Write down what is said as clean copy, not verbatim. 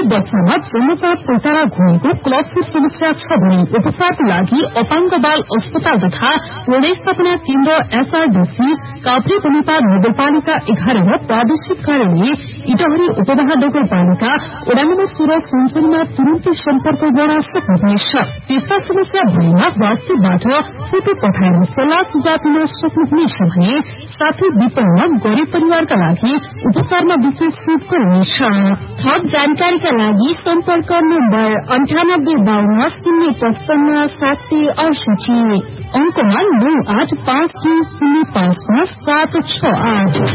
वर्षमा जन्मजात पैतारा घुमेको क्लबफुट समस्या छ भने उपचारको लागि अपाङ्ग बाल अस्पताल तथा पुनर्स्थापना केन्द्र एसआरडीसी काभ्रे बनेपा नगरपालिका 11 र प्रादेशिक कार्यालय इटहरी उपमहानगरपालिका वडा नम्बर 16 सुनसरीमा तुरन्तै सम्पर्क गर्न सक्नुहुनेछ। त्यस्ता समस्या भएमा वाट्सएपबाट फोटो पठाएर सल्लाह सुझाव दिन सक्नुहुनेछ भने साथै विपन्न गरीब परिवारका लागि उपचारमा विशेष छुट गरिनेछ। थप जानकारीका लागि सम्पर्क नम्बर 9852 055 768 अङ्कमा 985205 768।